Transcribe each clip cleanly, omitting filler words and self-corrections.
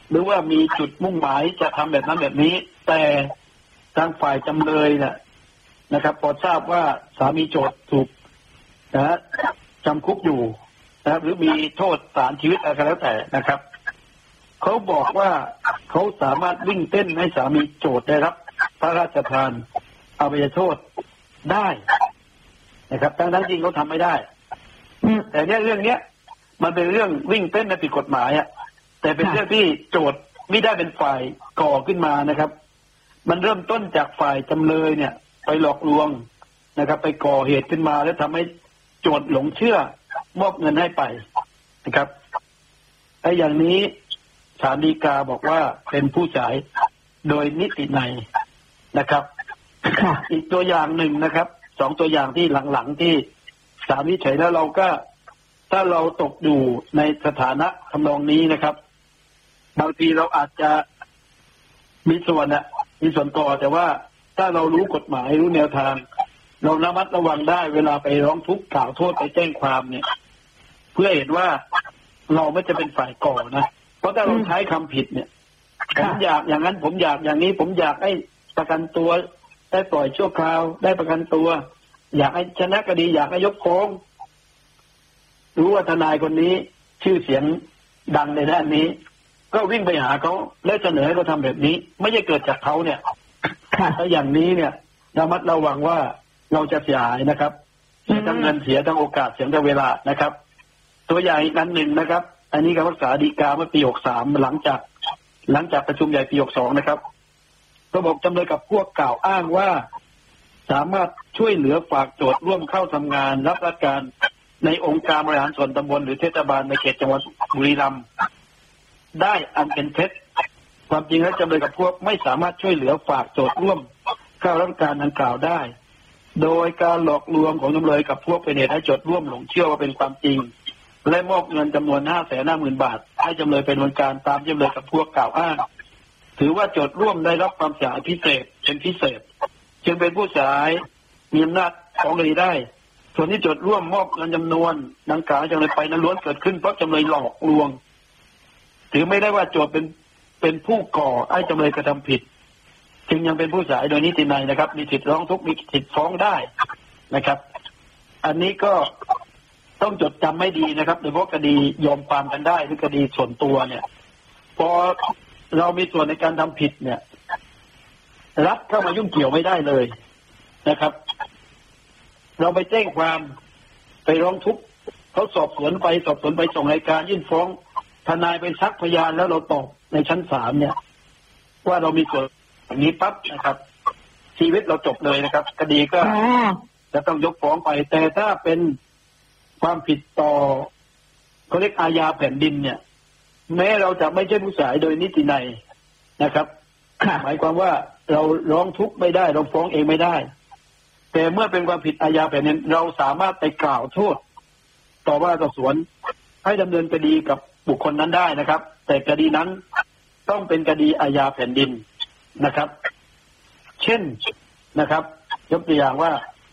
หรือว่ามีจุดมุ่งหมายจะทำแบบนั้นแบบนี้แต่ทางฝ่ายจำเลยนะครับพอทราบว่าสามีโจทก์ถูกจำคุกอยู่นะครับหรือมีโทษศาลชีวิตอะไรก็แล้วแต่นะครับเขาบอกว่าเขาสามารถวิ่งเต้นให้สามีโจทก์ได้รับพระราชทานอภัยโทษได้นะครับทั้งจริงเขาทำไม่ได้แต่เนี่ยเรื่องเนี้ยมันเป็นเรื่องวิ่งเต้นในผิดกฎหมายแต่เป็นเรื่องที่โจทก์ไม่ได้เป็นฝ่ายก่อขึ้นมานะครับมันเริ่มต้นจากฝ่ายจำเลยเนี่ยไปหลอกลวงนะครับไปก่อเหตุขึ้นมาแล้วทำให้โจทก์หลงเชื่อมอบเงินให้ไปนะครับไอ้อย่างนี้ศาลฎีกาบอกว่าเป็นผู้จ่ายโดยนิตินัยนะครับ อีกตัวอย่างหนึ่งนะครับสองตัวอย่างที่หลังๆที่ศาลวินิจฉัยแล้วเราก็ถ้าเราตกอยู่ในสถานะทำนองนี้นะครับบางทีเราอาจจะมีส่วนต่อแต่ว่าถ้าเรารู้กฎหมายรู้แนวทางเราระมัดระวังได้เวลาไปร้องทุกข์กล่าวโทษไปแจ้งความเนี่ยเพื่อเห็นว่าเราไม่จะเป็นฝ่ายก่อนะเพราะถ้าเราใช้คำผิดเนี่ยผมอยากอย่างนั้นผมอยากอย่างนี้ผมอยากให้ประกันตัวได้ปล่อยชั่วคราวได้ประกันตัวอยากให้ชนะคดีอยากให้ยกฟ้องรู้ว่าทนายคนนี้ชื่อเสียงดังในด้านนี้ก็วิ่งไปหาเขาและเสนอให้เขาทำแบบนี้ไม่ใช่เกิดจากเขาเนี่ยถ้าอย่างนี้เนี่ยระมัดระวังว่าเราจะเสียหายนะครับเสียทั้งเงินเสียทั้งโอกาสเสียทั้งเวลานะครับตัวอย่างอีกอันหนึ่งนะครับอันนี้คำพิพากษาฎีกาเมื่อปี63หลังจากประชุมใหญ่ปี62นะครับก็บอกจำเลยกับพวกกล่าวอ้างว่าสามารถช่วยเหลือฝากโจทก์ร่วมเข้าทำงานรับราชการในองค์การบริหารส่วนตำบลหรือเทศบาลในเขตจังหวัดบุรีรัมย์ได้อันเป็นเท็จความจริงแล้วจำเลยกับพวกไม่สามารถช่วยเหลือฝากโจทก์ร่วมเข้ารับการดังกล่าวได้โดยการหลอกลวงของจำเลยกับพวกเป็นเหตุให้โจทก์ร่วมหลงเชื่อว่าเป็นความจริงและมอบเงินจำนวน 550,000 บาทให้จำเลยเป็นวันการตามจำเลยกับพวกกล่าวอ้างถือว่าโจทก์ร่วมได้รับความเสียหายพิเศษเป็นพิเศษจึงเป็นผู้เสียหายมีอำนาจฟ้องคดีได้ส่วนที่โจทก์ร่วมมอบเงินจำนวนดังกล่าวจำเลยไปนั้นล้วนเกิดขึ้นเพราะจำเลยหลอกลวงถือไม่ได้ว่าโจทก์เป็นผู้ก่อให้จำเลยกระทำผิดจึงยังเป็นผู้เสียหายโดยนิตินัยนะครับมีสิทธิร้องทุกข์มีสิทธิฟ้องได้นะครับอันนี้ก็ต้องจดจำไม่ดีนะครับโดยเฉพาะคดียอมความกันได้หรือคดีส่วนตัวเนี่ยพอเรามีส่วนในการทำผิดเนี่ยรัฐเข้ามายุ่งเกี่ยวไม่ได้เลยนะครับเราไปแจ้งความไปร้องทุกข์เขาสอบสวนไปส่งอัยการยื่นฟ้องทนายไปซักพยานแล้วเราตอบในชั้นศาลเนี่ยว่าเรามีส่วนอย่างนี้ปั๊บนะครับชีวิตเราจบเลยนะครับคดีก็จะต้องยกฟ้องไปแต่ถ้าเป็นความผิดต่อเขาเรียกอาญาแผ่นดินเนี่ยแม้เราจะไม่ใช่ผู้เสียหายโดยนิตินัยนะครับหมายความว่าเราร้องทุกข์ไม่ได้เราฟ้องเองไม่ได้แต่เมื่อเป็นความผิดอาญาแผ่นดินเราสามารถไปกล่าวโทษต่อว่าต่อสวนให้ดำเนินคดีกับบุคคลนั้นได้นะครับแต่คดีนั้นต้องเป็นคดีอาญาแผ่นดินนะครับเช่นนะครับยกตัวอย่างว่า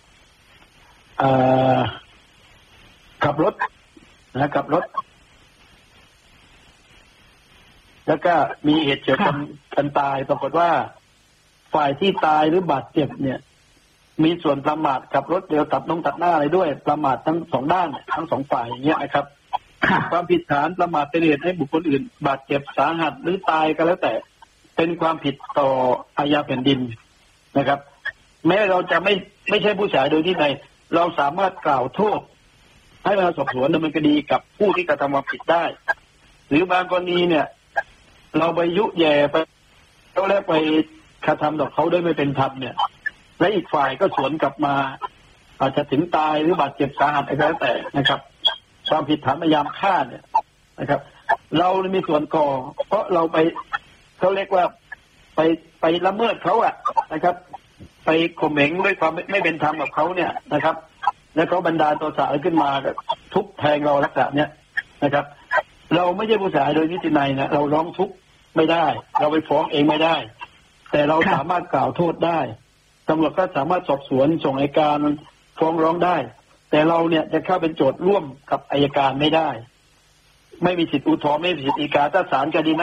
ขับรถแล้วก็มีเหตุเฉียวชนกันตายปรากฏว่าฝ่ายที่ตายหรือบาดเจ็บเนี่ยมีส่วนประมาทขับรถเร็วตัดหน้าอะไรด้วยประมาททั้งสองด้านทั้งสองฝ่ายอย่างเงี้ยนะครับความผิดฐานประมาทเป็นเหตุให้บุคคลอื่นบาดเจ็บสาหัสหรือตายก็แล้วแต่เป็นความผิดต่ออาญาแผ่นดินนะครับแม้เราจะไม่ใช่ผู้เสียหายโดยที่ใดเราสามารถกล่าวโทษให้มาสอบสวนดำเนินคดีกับผู้ที่กระทำความผิดได้หรือบางกรณีเนี่ยเราไปยุแย่ไปแล้วไปกระทำต่อเขาด้วยไม่เป็นธรรมเนี่ยและอีกฝ่ายก็สวนกลับมาอาจจะถึงตายหรือบาดเจ็บสาหัสอะไรก็แล้วแต่นะครับความผิดฐานพยายามฆ่าเนี่ยนะครับเรามีส่วนก่อเพราะเราไปเขาเรียกว่าไปละเมิดเขาอะนะครับไปข่มเหงด้วยความไม่เป็นธรรมกับเขาเนี่ยนะครับแล้วเขาบันดาลโทสะขึ้นมาทุบแทงเราลักษณะเนี้ยนะครับเราไม่ใช่ผู้เสียหายโดยนิตินัยนะเราร้องทุกข์ไม่ได้เราไปฟ้องเองไม่ได้แต่เราสามารถกล่าวโทษได้ตำรวจก็สามารถสอบสวนส่งอัยการฟ้องร้องได้แต่เราเนี่ยจะเข้าเป็นโจทก์ร่วมกับอัยการไม่ได้ไม่มีสิทธิอุทธรณ์ไม่มีสิทธิฎีกาถ้าศาลคดี